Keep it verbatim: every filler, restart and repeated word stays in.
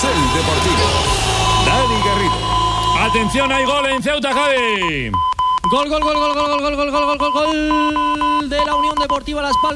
Carrusel Deportivo. Dani Garrido. Atención, hay gol en Ceuta, Javi. Gol, gol, gol, gol, gol, gol, gol, gol, gol, gol, gol de la Unión Deportiva Las Palmas.